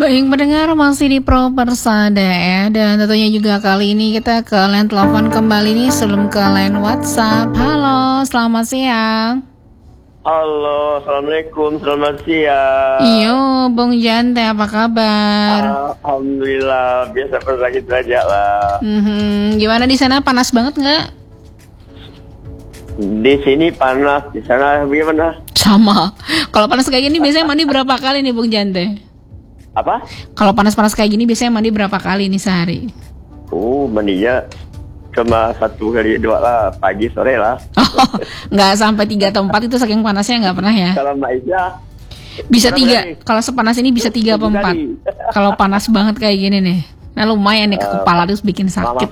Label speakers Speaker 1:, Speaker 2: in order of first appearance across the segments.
Speaker 1: Baik pendengar, masih di Pro Persada ya. Dan tentunya juga kali ini kita ke line telepon kembali nih sebelum ke line WhatsApp. Halo, selamat siang.
Speaker 2: Halo, assalamualaikum, selamat siang.
Speaker 1: Iyo, Bung Jante, apa kabar?
Speaker 2: Alhamdulillah, biasa lagi saja lah.
Speaker 1: Gimana di sana, panas banget nggak?
Speaker 2: Di sini panas, di sana gimana?
Speaker 1: Sama. Kalau panas kayak gini biasanya mandi berapa kali nih Bung Jante?
Speaker 2: Apa?
Speaker 1: Kalau panas-panas kayak gini biasanya mandi berapa kali nih sehari?
Speaker 2: Mandinya cuma 1 kali 2 lah, pagi sore lah.
Speaker 1: Oh, nggak sampai 3 atau 4 itu saking panasnya nggak pernah ya?
Speaker 2: Kalau Mbak Isya
Speaker 1: Bisa 3, kalau sepanas ini bisa 3 atau 4. Kalau panas banget kayak gini nih, nah lumayan nih ke kepala terus bikin sakit.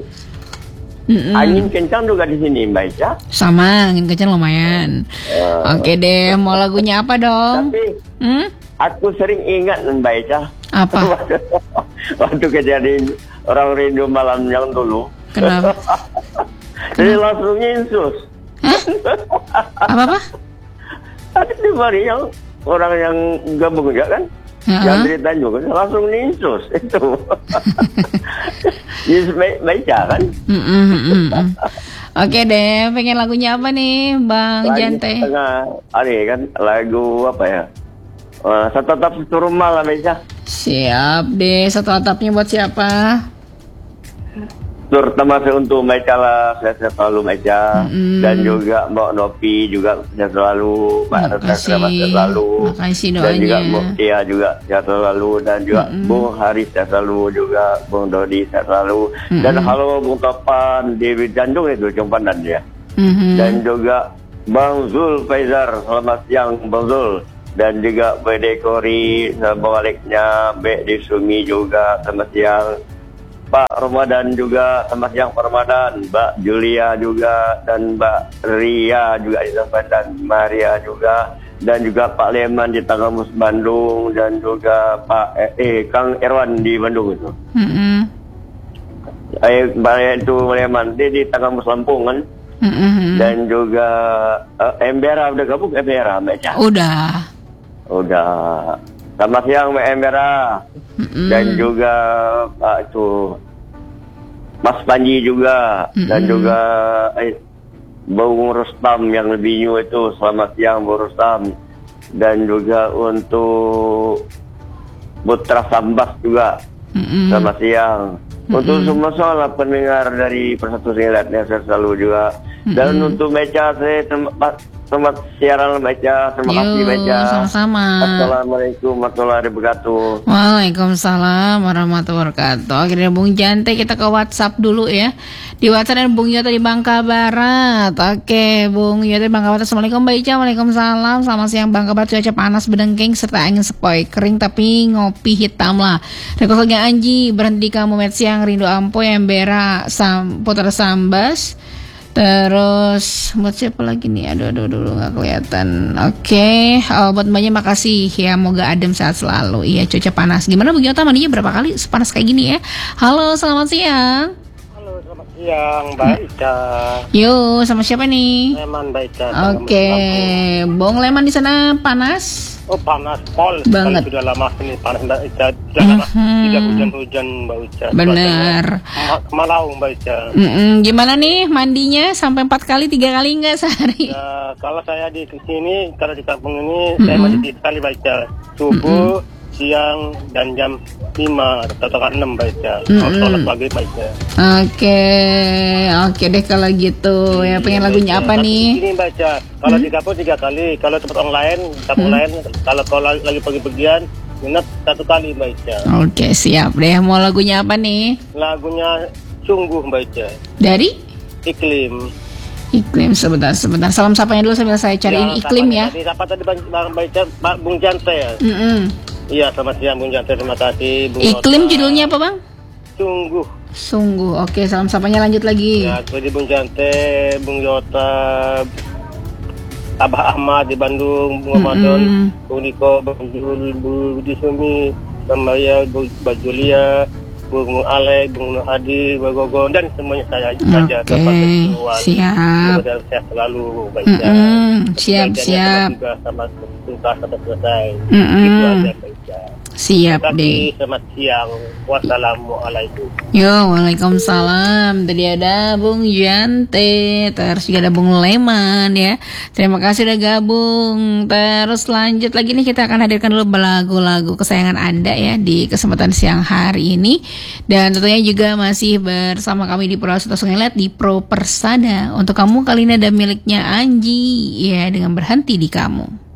Speaker 2: Angin kencang juga di sini Mbak Isya.
Speaker 1: Sama, angin kencang lumayan. Oke deh, mau lagunya apa dong?
Speaker 2: Tapi aku sering ingat Mbak Isya.
Speaker 1: Apa?
Speaker 2: Waktu kejadian orang rindu malam yang dulu.
Speaker 1: Kenapa?
Speaker 2: Jadi langsung nyinsus.
Speaker 1: Apa?
Speaker 2: Ada di mari yang orang yang gabung juga kan, yang cerita juga langsung ninsus itu. Ninsus baca kan. Oke
Speaker 1: deh, pengen lagunya apa nih Bang Jante?
Speaker 2: Ada kan lagu apa ya? Satu atap satu rumah lah baca.
Speaker 1: Siap deh, satu atapnya buat siapa?
Speaker 2: Terutama untuk baca lah, saya selalu baca. Dan juga Mbak Nopi juga saya selalu, Mbak Rata saya selalu.
Speaker 1: Makasih doanya.
Speaker 2: Dan juga Mbak Tia juga saya selalu. Dan juga Bung Haris saya selalu juga, Bung Dodi saya selalu. Dan halo Bung Topan, Dewi Jandung itu Cumpandan dia. Dan juga Bang Zul Faizar, selamat siang Bang Zul. Dan juga BD Kori, sebaliknya BD Sumi juga, selamat siang. Pak Ramadan juga, selamat siang Pak Ramadan. Mbak Julia juga, dan Mbak Ria juga di tempat, dan Maria juga. Dan juga Pak Leman di Tanggamus Bandung, dan juga Pak Kang Erwan di Bandung itu. Itu Leman, dia di Tanggamus Lampung kan. Dan juga Embera, udah gabung Embera Mbak Cah? Udah. Selamat siang Mbak Embera. Dan juga Mas Panji juga. Dan juga Bung Rustam yang lebih new itu, selamat siang Bung Rustam. Dan juga untuk Putra Sambas juga, selamat siang. Untuk semua pendengar dari Persatu Silatnya saya selalu juga. Dan untuk Meca saya selamat siaran baca, terima kasih baca.
Speaker 1: Sama-sama.
Speaker 2: Assalamualaikum warahmatullahi wabarakatuh.
Speaker 1: Waalaikumsalam warahmatullahi wabarakatuh. Akhirnya Bung Jante, kita ke WhatsApp dulu ya. Di WhatsApp dan Bung Yota di Bangka Barat. Oke, Bung Yota di Bangka Barat. Assalamualaikum Mbak Ica. Waalaikumsalam. Selamat siang Bangka Barat. Cuaca panas berdengking serta angin sepoi. Kering tapi ngopi hitam lah. Rekolnya Anji, berhenti kamu met siang. Rindu Ampoy, Embera, Putra Sambas. Terus buat siapa lagi nih? Aduh nggak kelihatan. Oke, buat mbaknya makasih ya. Moga adem sehat selalu. Iya, cuaca panas. Gimana Bung Yota, mandinya berapa kali sepanas kayak gini ya? Halo, selamat siang.
Speaker 3: Halo, selamat siang Mbak Ica.
Speaker 1: Yuk, sama siapa nih?
Speaker 3: Leman Mbak Ica.
Speaker 1: Oke, Bung Leman di sana panas?
Speaker 3: Oh panas, pol
Speaker 1: banget.
Speaker 3: Sudah lama ini panas Mbak Ica. Sudah lama tidak hujan-hujan Mbak Ica.
Speaker 1: Bener.
Speaker 3: Malau Mbak Ica.
Speaker 1: Gimana nih mandinya? Sampai 4 kali, 3 kali nggak sehari?
Speaker 3: Ya, kalau saya di sini, kalau di kampung ini saya mandi 3 kali Mbak Ica. Subuh, siang, dan jam 5 atau 6 Mbak Ica. Sholat pagi Mbak Ica.
Speaker 1: Oke deh kalau gitu. Ya pengen lagunya apa nih?
Speaker 3: Ini Mbak Ica, kalau di kampung 3 kali, kalau tempat orang lain, kampung lain, kalau lagi pergi-pergian, minat 1 kali Mbak Ica.
Speaker 1: Oke, siap deh. Mau lagunya apa nih?
Speaker 3: Lagunya Sungguh Mbak Ica.
Speaker 1: Dari?
Speaker 3: Iklim.
Speaker 1: Sebentar. Salam sapanya dulu sambil saya cari ini Iklim ya.
Speaker 3: Siapa tadi Bang Ica, Bung Jante ya? Iya, selamat siang Bung Jante, terima kasih Bung
Speaker 1: Iklim
Speaker 3: Yota.
Speaker 1: judulnya apa Bang?
Speaker 3: Sungguh.
Speaker 1: Oke, salam sapanya lanjut lagi.
Speaker 3: Ya, jadi Bung Jante, Bung Yota, Abah Ahmad di Bandung, Bung Ramadan, Bung Niko, Bung Jul, Bung Budi Sumi, Bang Maya, Bung Julia, Bung Alek, Bung Hadi, Bung Gogon, dan semuanya saya saja.
Speaker 1: Siap.
Speaker 3: Sehat selalu, Mbak
Speaker 1: Siap.
Speaker 3: Juga sama tuntas sampai selesai. Itu aja, Mbak Ica.
Speaker 1: Siap deh.
Speaker 3: Selamat siang. Wassalamualaikum.
Speaker 1: Yo, waalaikumsalam. Tadi ada Bung Jante, terus juga ada Bung Leman ya. Terima kasih udah gabung. Terus lanjut lagi nih, kita akan hadirkan dulu lagu-lagu kesayangan Anda ya di kesempatan siang hari ini. Dan tentunya juga masih bersama kami di Pulau Suta Sungai Liat di Pro Persada. Untuk kamu kali ini ada miliknya Anji ya, dengan Berhenti di Kamu.